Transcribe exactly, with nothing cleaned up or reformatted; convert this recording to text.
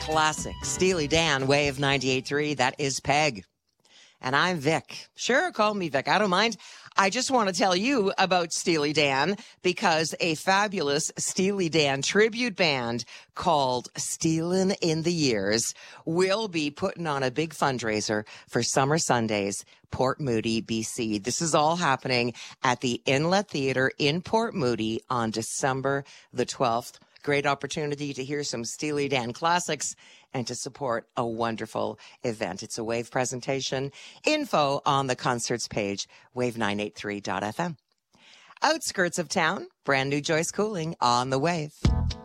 Classic. Steely Dan, Wave ninety-eight point three. That is Peg. And I'm Vic. Sure, call me Vic. I don't mind. I just want to tell you about Steely Dan because a fabulous Steely Dan tribute band called Steelin' in the Years will be putting on a big fundraiser for Summer Sundays, Port Moody, B C. This is all happening at the Inlet Theatre in Port Moody on December the twelfth. Great opportunity to hear some Steely Dan classics and to support a wonderful event. It's a Wave presentation. Info on the concerts page, wave nine eight three dot f m. Outskirts of town, brand new Joyce Cooling on the Wave.